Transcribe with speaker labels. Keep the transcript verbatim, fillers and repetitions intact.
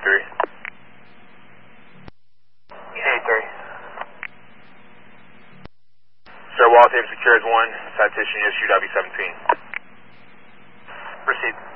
Speaker 1: three.
Speaker 2: eight three.
Speaker 1: Sir, Wall tape secures one. Citation issued, I B seventeen.
Speaker 2: Proceed.